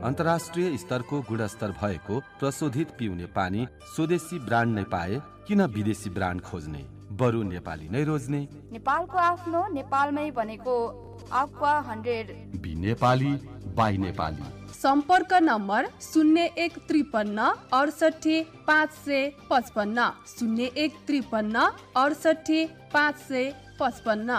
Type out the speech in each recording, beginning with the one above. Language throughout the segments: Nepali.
अन्तर्राष्ट्रिय स्तरको गुणस्तर भएको प्रशोधित पिउने पानी स्वदेशी ब्रान्ड नै पाए किन विदेशी ब्रान्ड खोज्ने, बरु नेपाली नै रोज्ने। नेपालको आफ्नो नेपालमै बनेको aqua 100 be Nepali by Nepali. सम्पर्क नम्बर 0153 68 555 0153 68 555।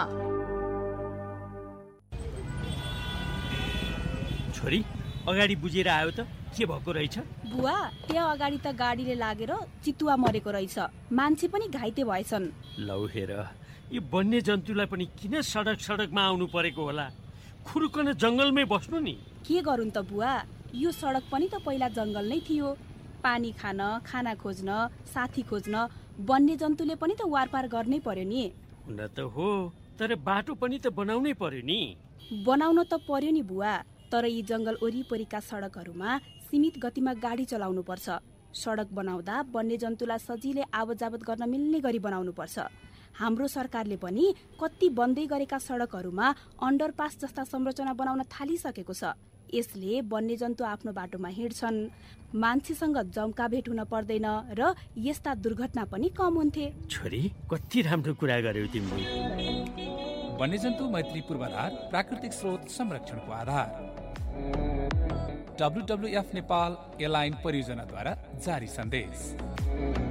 छोरी अगाडि बुझेर आयो त के भएको रहेछ? बुवा, त्यहाँ अगाडि त गाडीले लागेर चितुवा मरेको रहेछ, मान्छे पनि घाइते भएछन्। लौ हेर, यो वन्य जन्तुलाई पनि किन सडकमा आउनु परेको होला? खुरुकन जंगलमै बस्नु नि। के गरून् त बुवा, यो सडक पनि त पहिला जंगल नै थियो। पानी खान, खाना खोज्न, साथी खोज्न वन्य जन्तुले पनि त वारपार गर्नै पर्यो नि। हुन त हो, तर बाटो पनि त बनाउनै पर्यो नि। बनाउन त पर्यो नि बुवा, तर यी जंगल वरिपरिका सडकहरूमा सीमित गतिमा गाडी चलाउनु पर्छ। सडक बनाउँदा वन्य जन्तुलाई सजिलै आवतजावत गर्न मिल्ने गरी बनाउनु पर्छ। हाम्रो सरकारले पनि कति बन्दै गरेका सडकहरूमा अन्डरपास जस्ता संरचना बनाउन थालिसकेको छ। यसले वन्यजन्तु आफ्नो बाटोमा हिँड्छन्, मान्छेसँग जम्का भेट हुन पर्दैन र यस्ता दुर्घटना पनि कम हुन्थे। छोरी, कति राम्रो कुरा गर्यौ तिमीले। वन्यजन्तु मैत्री पूर्वाधार प्राकृतिक स्रोत संरक्षणको आधार। WWF नेपाल एलाइन परियोजनाद्वारा जारी सन्देश।